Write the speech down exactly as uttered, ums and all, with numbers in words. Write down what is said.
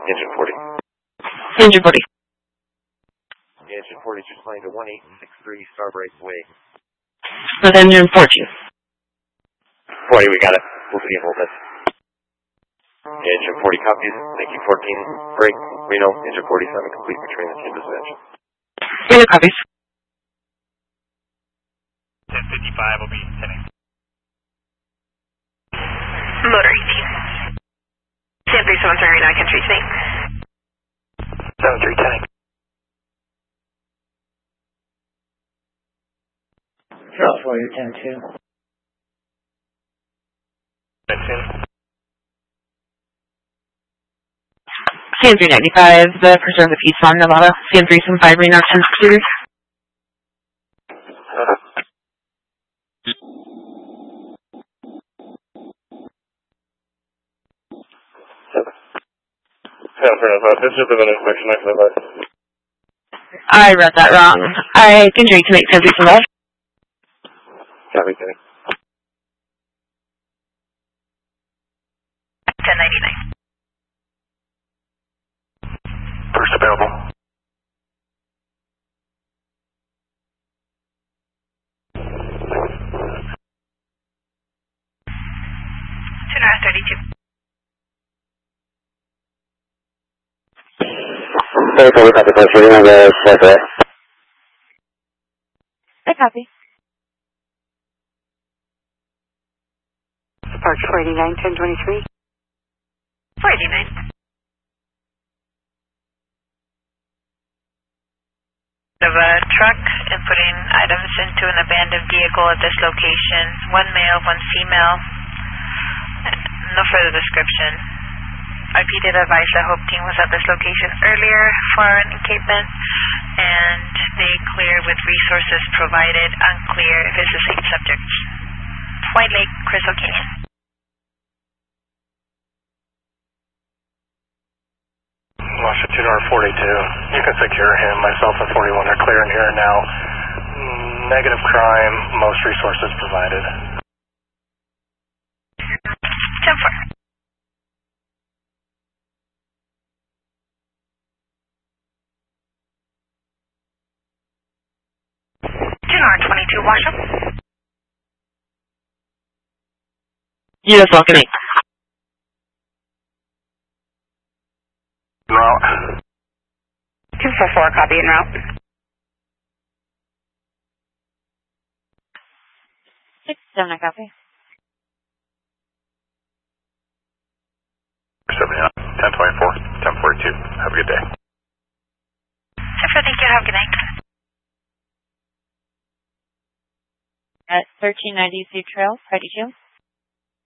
Engine forty. Engine forty. Engine forty, just flying to one eight six three Starbreak Way. With engine forty. forty, we got it. We'll see you in a little bit. Engine forty copies. Thank you, fourteen. Break. Reno, engine forty-seven, complete returning the team dispatch. Reno copies. ten fifty-five will be ten eight. Motor eighteen. seven three seven three nine, country snake. seven three ten eight. Charles Warrior ten two. C M three ninety-five, the Preserve of East Farm, Nevada. C M three seventy-five, Reno ten two. This is the inspection I I read that wrong. I think you can make ten three seventy-five. Copy, ten. ten ninety-nine. First available. two nine thirty-two. Sorry, copy, copy, copy, we're going to go separate. I copy. Departure four eighty-nine, ten twenty-three. four eighty-nine. Of a truck and putting items into an abandoned vehicle at this location. One male, one female. No further description. I P did advise the Hope team was at this location earlier for an encampment, and they clear with resources provided. Unclear if it's the same subject. White Lake, Crystal Canyon. Washington R forty-two. You can secure him. Myself and forty-one are clear in here now. Negative crime. Most resources provided. ten four. R twenty-two, Washington. U S Falcon eight. Route. two four four, copy en route. six seven, I copy. seventy-nine, ten twenty-four, ten forty-two. Have a good day. Jennifer, thank you. Have a good night. At thirteen ninety Sioux Trail, Friday two.